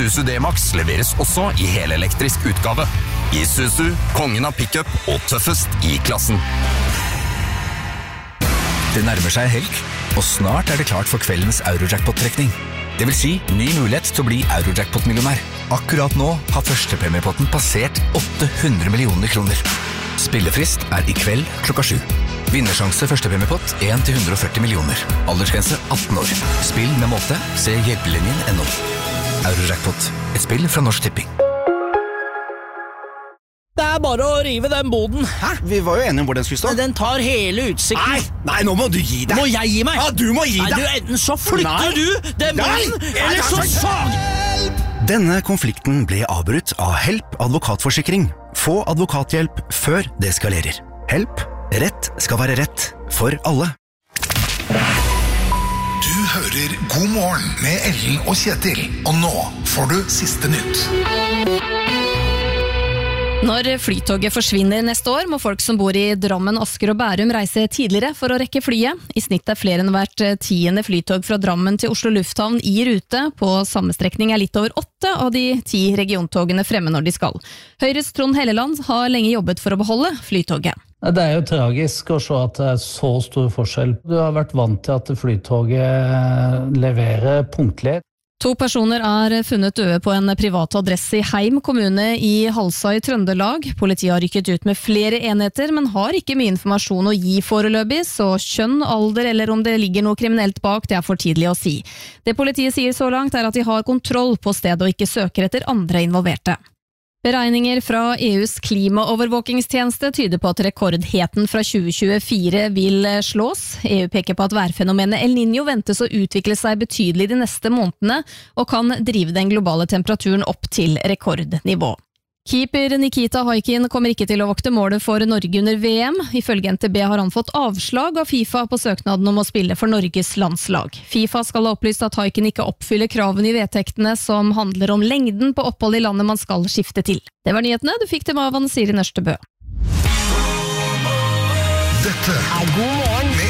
Isuzu D-Max leveres også i helelektrisk utgave. Isuzu, kongen av pickup og tøffest i klassen. Det nærmer seg helg, og snart det klart for kveldens Eurojackpot-trekning. Det vil si, ny mulighet til å bli Eurojackpot-millionær. Akkurat nå har førstepremiepotten passert 800 millioner kroner. Spillefrist i kveld klokka 7. Vinnersjanse førstepremiepott 1-140 millioner. Aldersgrense 18 år. Spill med måte. Se hjelpelinjen.no. Eurojackpot. Et spill fra Norsk Tipping. Det bare å rive den boden. Hæ? Vi var jo enige om hvor den skulle stå. Den tar hele utsikten. Nei, nå må du gi deg. Må jeg gi meg? Ja, du må gi deg. Nei, enten så flytter du den boden, eller så sag! Denne konflikten ble avbrutt av Help advokatforsikring. Få advokathjelp før det eskalerer. Help. Rett skal være rett for alle. Du hører God morgen med Ellen og Kjetil. Og nå får du siste nytt. Når flytoget forsvinner neste år, må folk som bor i Drammen, Asker og Bærum reise tidligere for å rekke flyet. I snitt flere enn hvert 10. flytog fra Drammen til Oslo Lufthavn i rute. På samme strekning litt over 8 av de 10 regiontogene fremme når de skal. Høyres Trond Helleland har lenge jobbet for å beholde flytoget. Det jo tragisk å se at det så stor forskjell. Du har vært vant til at flytoget leverer punktlig. 2 personer funnet døde på en privat adresse i Heim kommune i Halsa i Trøndelag. Politiet har rykket ut med flere enheter, men har ikke mye informasjon å gi foreløpig, så kjønn, alder eller om det ligger noe kriminelt bak, det for tidlig å si. Det politiet sier så langt at de har kontroll på stedet og ikke søker etter andre involverte. Beregninger fra EUs klimaovervåkingstjeneste tyder på at rekordheten fra 2024 vil slås. EU peker på at værfenomenet El Niño ventes å utvikle seg betydelig de neste månedene, og kan drive den globale temperaturen opp til rekordnivå. Keeper Nikita Haikin kommer ikke til å vokte målet for Norge under VM. Ifølge NTB har han fått avslag av FIFA på søknaden om å spille for Norges landslag. FIFA skal ha opplyst at Haikin ikke oppfyller kravene i vedtektene som handler om lengden på opphold i landet man skal skifte til. Det var nyhetene, du fikk dem av Anne Siri Nørstebø. Dette God morgen